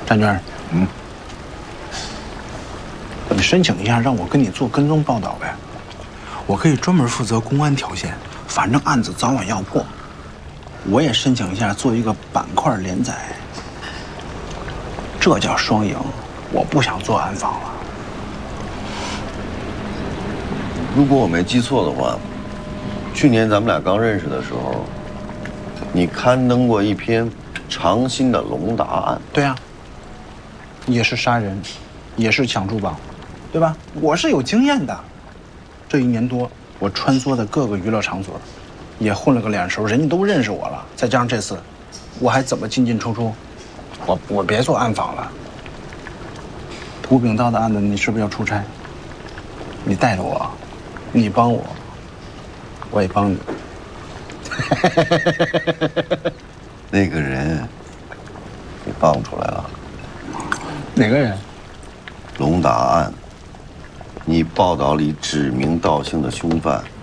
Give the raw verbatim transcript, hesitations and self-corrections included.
张娟， 嗯， 你申请一下，让我跟你做跟踪报道呗。我可以专门负责公安条线，反正案子早晚要破。我也申请一下，做一个板块连载。这叫双赢。我不想做暗访了。 如果我没记错的话，去年咱们俩刚认识的时候，你刊登过一篇长兴的龙达案。 对呀、啊，也是杀人，也是抢珠宝，对吧？我是有经验的。这一年多，我穿梭在各个娱乐场所，也混了个脸熟，人家都认识我了。再加上这次，我还怎么进进出出？我我别做暗访了。吴炳道的案子，你是不是要出差？你带着我，你帮我，我也帮你。 那个人，你帮出来了。 哪个人？ 龙达案，你报道里指名道姓的凶犯